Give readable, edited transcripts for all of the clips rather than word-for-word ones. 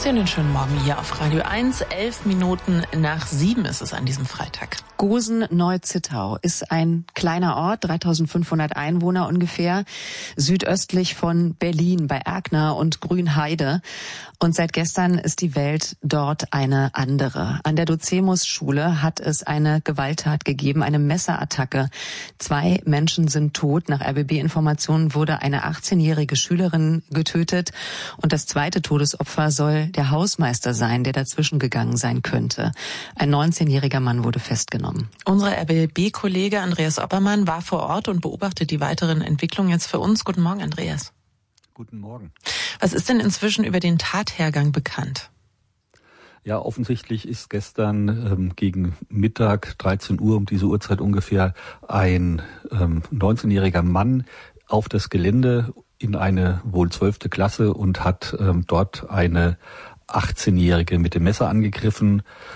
Einen schönen Morgen hier auf Radio 1. 11 Minuten nach 7 ist es an diesem Freitag. Gosen-Neu-Zittau ist ein kleiner Ort, 3500 Einwohner ungefähr, südöstlich von Berlin bei Erkner und Grünheide. Und seit gestern ist die Welt dort eine andere. An der Docemus-Schule hat es eine Gewalttat gegeben, eine Messerattacke. 2 Menschen sind tot. Nach RBB-Informationen wurde eine 18-jährige Schülerin getötet. Und das zweite Todesopfer soll der Hausmeister sein, der dazwischen gegangen sein könnte. Ein 19-jähriger Mann wurde festgenommen. Unser RBB-Kollege Andreas Oppermann war vor Ort und beobachtet die weiteren Entwicklungen jetzt für uns. Guten Morgen, Andreas. Guten Morgen. Was ist denn inzwischen über den Tathergang bekannt? Ja, offensichtlich ist gestern gegen Mittag, 13 Uhr, um diese Uhrzeit ungefähr, ein 19-jähriger Mann auf das Gelände in eine wohl 12. Klasse und hat dort eine 18-Jährige mit dem Messer angegriffen.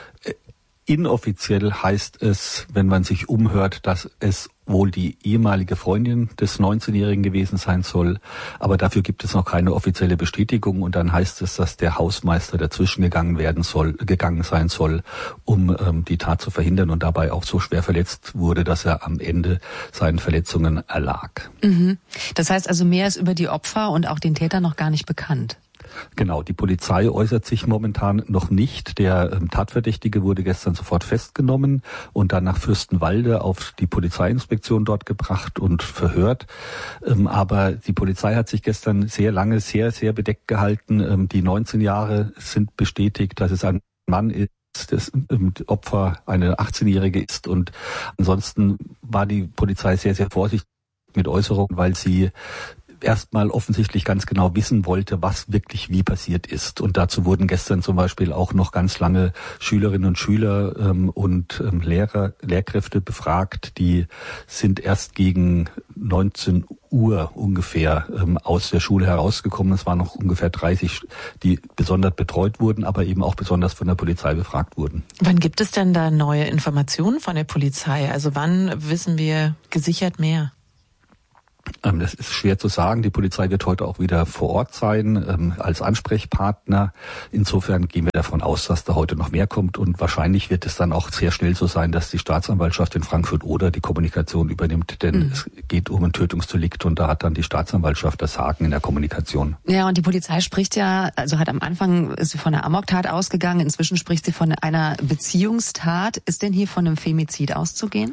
Inoffiziell heißt es, wenn man sich umhört, dass es wohl die ehemalige Freundin des 19-Jährigen gewesen sein soll. Aber dafür gibt es noch keine offizielle Bestätigung. Und dann heißt es, dass der Hausmeister dazwischen gegangen sein soll, um die Tat zu verhindern und dabei auch so schwer verletzt wurde, dass er am Ende seinen Verletzungen erlag. Mhm. Das heißt also, mehr ist über die Opfer und auch den Täter noch gar nicht bekannt. Genau, die Polizei äußert sich momentan noch nicht. Der Tatverdächtige wurde gestern sofort festgenommen und dann nach Fürstenwalde auf die Polizeiinspektion dort gebracht und verhört. Aber die Polizei hat sich gestern sehr lange sehr bedeckt gehalten. Die 19 Jahre sind bestätigt, dass es ein Mann ist, das Opfer eine 18-Jährige ist. Und ansonsten war die Polizei sehr vorsichtig mit Äußerungen, weil sie erstmal offensichtlich ganz genau wissen wollte, was wirklich wie passiert ist. Und dazu wurden gestern zum Beispiel auch noch ganz lange Schülerinnen und Schüler und Lehrkräfte befragt. Die sind erst gegen 19 Uhr ungefähr aus der Schule herausgekommen. Es waren noch ungefähr 30, die besonders betreut wurden, aber eben auch besonders von der Polizei befragt wurden. Wann gibt es denn da neue Informationen von der Polizei? Also wann wissen wir gesichert mehr? Das ist schwer zu sagen. Die Polizei wird heute auch wieder vor Ort sein, als Ansprechpartner. Insofern gehen wir davon aus, dass da heute noch mehr kommt. Und wahrscheinlich wird es dann auch sehr schnell so sein, dass die Staatsanwaltschaft in Frankfurt-Oder die Kommunikation übernimmt. Denn es geht um ein Tötungsdelikt und da hat dann die Staatsanwaltschaft das Sagen in der Kommunikation. Ja, und die Polizei spricht ja, also hat am Anfang ist sie von einer Amoktat ausgegangen. Inzwischen spricht sie von einer Beziehungstat. Ist denn hier von einem Femizid auszugehen?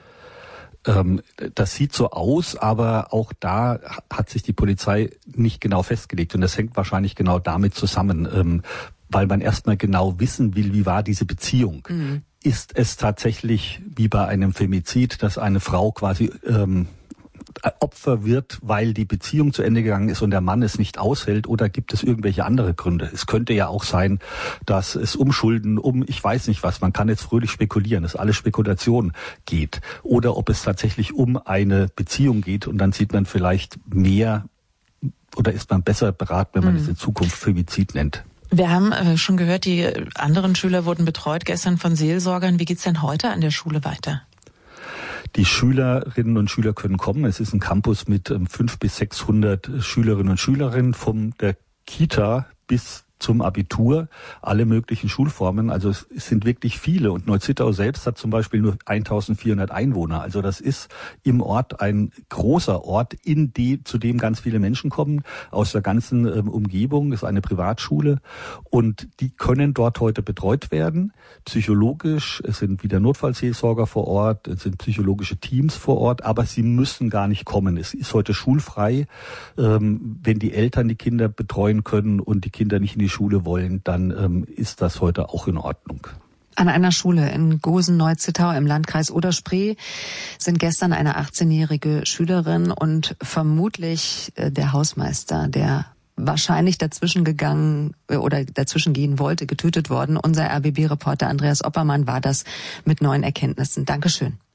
Das sieht so aus, aber auch da hat sich die Polizei nicht genau festgelegt. Und das hängt wahrscheinlich genau damit zusammen, weil man erstmal genau wissen will, wie war diese Beziehung. Mhm. Ist es tatsächlich wie bei einem Femizid, dass eine Frau quasi Opfer wird, weil die Beziehung zu Ende gegangen ist und der Mann es nicht aushält, oder gibt es irgendwelche andere Gründe? Es könnte ja auch sein, dass es um Schulden, ich weiß nicht was, man kann jetzt fröhlich spekulieren, dass alles Spekulation geht. Oder ob es tatsächlich um eine Beziehung geht und dann sieht man vielleicht mehr oder ist man besser beraten, wenn man es in Zukunft Femizid nennt. Wir haben schon gehört, die anderen Schüler wurden betreut gestern von Seelsorgern. Wie geht's denn heute an der Schule weiter? Die Schülerinnen und Schüler können kommen. Es ist ein Campus mit 500 bis 600 Schülerinnen und Schülerinnen von der Kita bis zum Abitur, alle möglichen Schulformen. Also es sind wirklich viele. Und Neu-Zittau selbst hat zum Beispiel nur 1400 Einwohner. Also das ist im Ort ein großer Ort, zu dem ganz viele Menschen kommen aus der ganzen Umgebung. Das ist eine Privatschule und die können dort heute betreut werden, psychologisch. Es sind wieder Notfallseelsorger vor Ort, es sind psychologische Teams vor Ort, aber sie müssen gar nicht kommen. Es ist heute schulfrei. Wenn die Eltern die Kinder betreuen können und die Kinder nicht in die Schule wollen, dann ist das heute auch in Ordnung. An einer Schule in Gosen-Neu-Zittau im Landkreis Oder-Spree sind gestern eine 18-jährige Schülerin und vermutlich der Hausmeister, der wahrscheinlich dazwischen gehen wollte, getötet worden. Unser RBB-Reporter Andreas Oppermann war das mit neuen Erkenntnissen. Dankeschön.